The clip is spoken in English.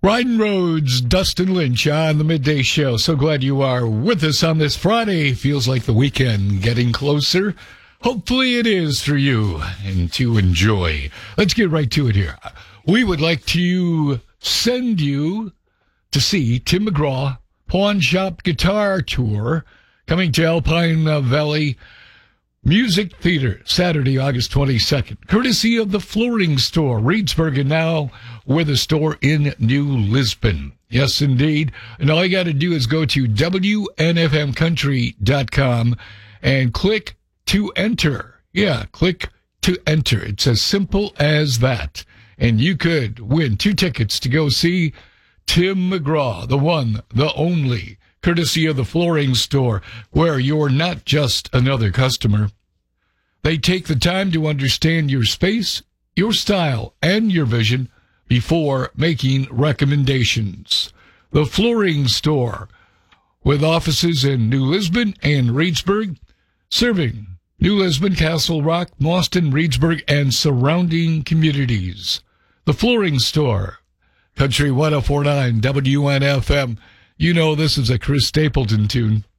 Riding Roads, Dustin Lynch on the Midday Show. So glad you are with us on this Friday. Feels like the weekend getting closer. Hopefully it is for you and to enjoy. Let's get right to it here. We would like to send you to see Tim McGraw Pawn Shop Guitar Tour coming to Alpine Valley Music Theater, Saturday, August 22nd, courtesy of the Flooring Store, Reedsburg, and now with a store in New Lisbon. Yes, indeed. And all you got to do is go to WNFMcountry.com and click to enter. Yeah, click to enter. It's as simple as that. And you could win 2 tickets to go see Tim McGraw, the one, the only, courtesy of the Flooring Store, where you're not just another customer. They take the time to understand your space, your style, and your vision before making recommendations. The Flooring Store, with offices in New Lisbon and Reedsburg, serving New Lisbon, Castle Rock, Mauston, Reedsburg, and surrounding communities. The Flooring Store, Country 104.9 WNFM. You know this is a Chris Stapleton tune.